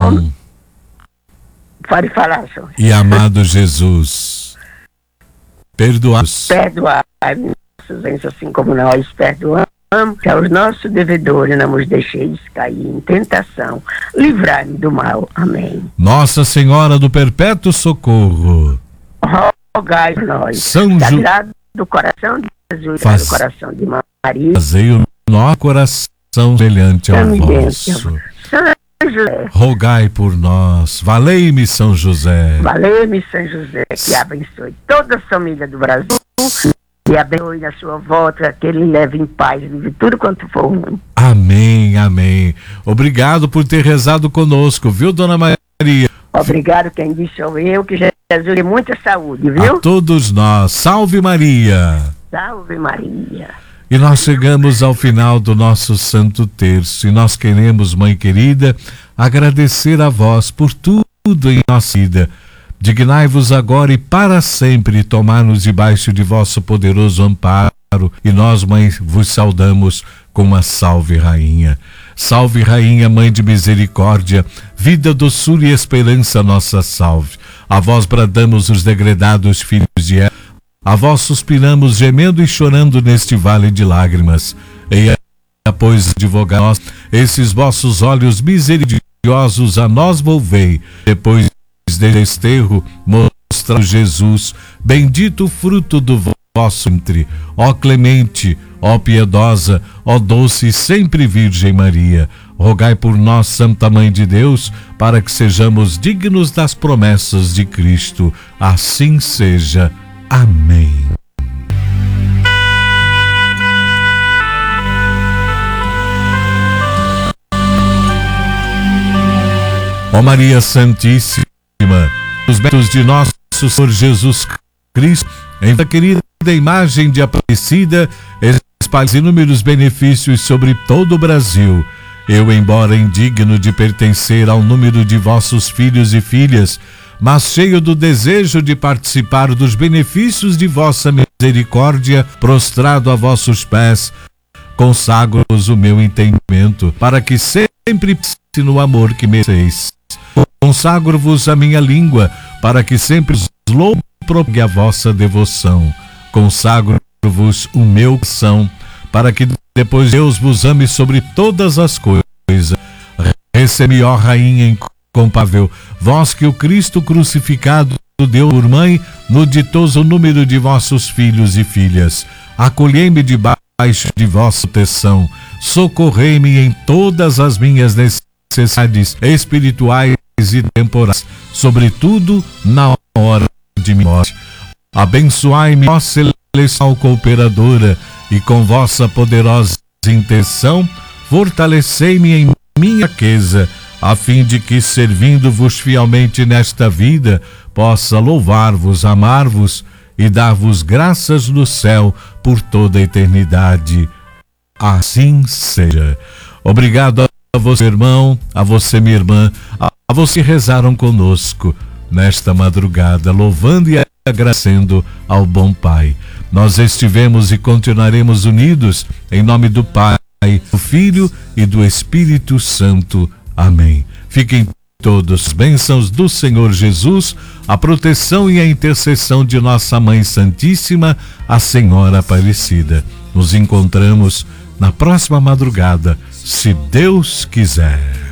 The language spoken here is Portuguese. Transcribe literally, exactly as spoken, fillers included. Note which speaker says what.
Speaker 1: Bom, pode falar, senhor.
Speaker 2: E amado Jesus, perdoai-nos.
Speaker 1: Perdoai-nos nossos erros, assim como nós perdoamos aos nossos devedores, não nos deixeis cair em tentação, livrai-nos do mal. Amém.
Speaker 2: Nossa Senhora do Perpétuo Socorro,
Speaker 1: rogai por nós.
Speaker 2: São
Speaker 1: Da
Speaker 2: Ju...
Speaker 1: virada do coração de Jesus,
Speaker 2: Faz...
Speaker 1: do coração de Maria,
Speaker 2: fazei o nosso coração semelhante ao vosso.
Speaker 1: São José,
Speaker 2: Rogai por nós. Valei-me, São José.
Speaker 1: valeu-me São José, que abençoe toda a família do Brasil e abençoe na sua volta, que ele leve em paz, livre tudo quanto for ruim.
Speaker 2: Amém, amém. Obrigado por ter rezado conosco, viu, Dona Maria?
Speaker 1: Obrigado, quem disse sou eu, que Jesus dê muita saúde, viu?
Speaker 2: A todos nós. Salve Maria.
Speaker 1: Salve Maria.
Speaker 2: E nós chegamos ao final do nosso Santo Terço e nós queremos, Mãe querida, agradecer a vós por tudo em nossa vida. Dignai-vos agora e para sempre tomar-nos debaixo de vosso poderoso amparo. E nós, Mãe, vos saudamos com uma salve, Rainha. Salve, Rainha, Mãe de misericórdia, vida, doçura e esperança, nossa salve. A vós bradamos os degredados filhos de Eva. A vós suspiramos, gemendo e chorando neste vale de lágrimas. Eia, pois, advogai nós, esses vossos olhos misericordiosos a nós volvei. Depois de desterro, mostra Jesus, bendito o fruto do vosso ventre. Ó clemente, ó piedosa, ó doce e sempre Virgem Maria, rogai por nós, Santa Mãe de Deus, para que sejamos dignos das promessas de Cristo. Assim seja. Amém. Ó Maria Santíssima, os méritos de nosso Senhor Jesus Cristo, em a querida imagem de Aparecida, espalhe inúmeros benefícios sobre todo o Brasil. Eu, embora indigno de pertencer ao número de vossos filhos e filhas, mas cheio do desejo de participar dos benefícios de vossa misericórdia, prostrado a vossos pés, consagro-vos o meu entendimento, para que sempre pense no amor que mereceis. Consagro-vos a minha língua, para que sempre os louve e propague a vossa devoção. Consagro-vos o meu coração, para que depois Deus vos ame sobre todas as coisas. Recebe, ó Rainha incomparável, vós que o Cristo crucificado deu por mãe no ditoso número de vossos filhos e filhas. Acolhei-me debaixo de vossa proteção, socorrei-me em todas as minhas necessidades espirituais e temporais, sobretudo na hora de minha morte. Abençoai-me, ó celestial cooperadora, e com vossa poderosa intenção, fortalecei-me em minha fraqueza, a fim de que, servindo-vos fielmente nesta vida, possa louvar-vos, amar-vos e dar-vos graças no céu por toda a eternidade. Assim seja. Obrigado a você, irmão, a você, minha irmã, a você que rezaram conosco nesta madrugada, louvando e agradecendo ao bom Pai. Nós estivemos e continuaremos unidos em nome do Pai, do Filho e do Espírito Santo. Amém. Fiquem todos bênçãos do Senhor Jesus, a proteção e a intercessão de nossa Mãe Santíssima, a Senhora Aparecida. Nos encontramos na próxima madrugada, se Deus quiser.